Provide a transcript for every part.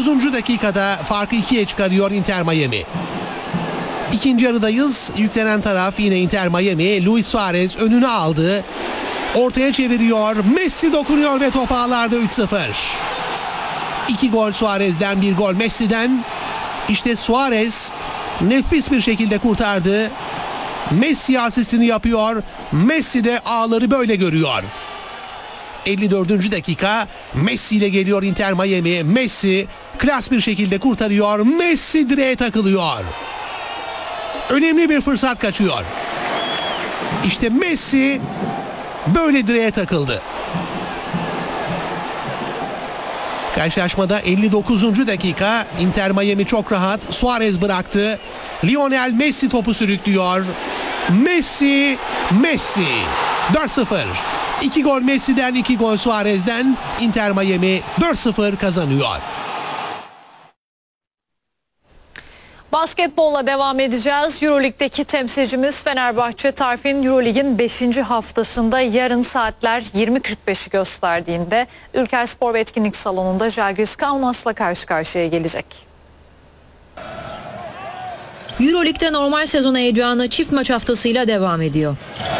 59. dakikada farkı 2'ye çıkarıyor Inter Miami. İkinci yarıdayız. Yüklenen taraf yine Inter Miami. Luis Suarez önüne aldı. Ortaya çeviriyor. Messi dokunuyor ve top ağlarda 3-0. 2 gol Suarez'den, 1 gol Messi'den. İşte Suarez nefis bir şekilde kurtardı. Messi asistini yapıyor. Messi de ağları böyle görüyor. 54. dakika Messi ile geliyor Inter Miami. Messi klas bir şekilde kurtarıyor. Messi direğe takılıyor. Önemli bir fırsat kaçıyor. İşte Messi böyle direğe takıldı. Karşılaşmada 59. dakika Inter Miami çok rahat. Suarez bıraktı. Lionel Messi topu sürüklüyor. Messi 4-0. 2 gol Messi'den, 2 gol Suarez'den. Inter Miami 4-0 kazanıyor. Basketbolla devam edeceğiz. Euroleague'deki temsilcimiz Fenerbahçe Tarfin Euroleague'in 5. haftasında yarın saatler 20.45'i gösterdiğinde Ülker Spor ve Etkinlik Salonu'nda Žalgiris Kaunas'la karşı karşıya gelecek. Euroleague'de normal sezon heyecanı çift maç haftasıyla devam ediyor.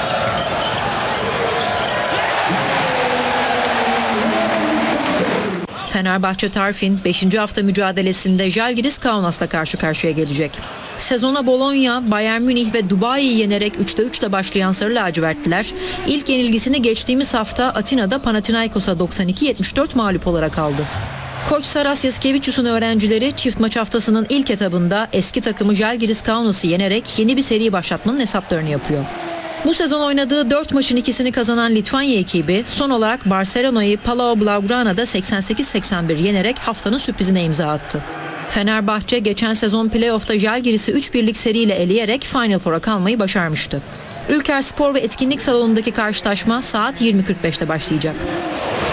Fenerbahçe Tarfin 5. hafta mücadelesinde Žalgiris Kaunas'la karşı karşıya gelecek. Sezona Bologna, Bayern Münih ve Dubai'yi yenerek 3'te 3'le başlayan Sarı Lacivertliler ilk yenilgisini geçtiğimiz hafta Atina'da Panathinaikos'a 92-74 mağlup olarak aldı. Koç Saras Yaskevicius'un öğrencileri çift maç haftasının ilk etabında eski takımı Žalgiris Kaunas'ı yenerek yeni bir seri başlatmanın hesaplarını yapıyor. Bu sezon oynadığı 4 maçın ikisini kazanan Litvanya ekibi son olarak Barcelona'yı Palau Blaugrana'da 88-81 yenerek haftanın sürprizine imza attı. Fenerbahçe geçen sezon playoff'ta Žalgiris'i 3-1'lik seriyle eleyerek Final Four'a kalmayı başarmıştı. Ülker Spor ve Etkinlik Salonu'ndaki karşılaşma saat 20.45'te başlayacak.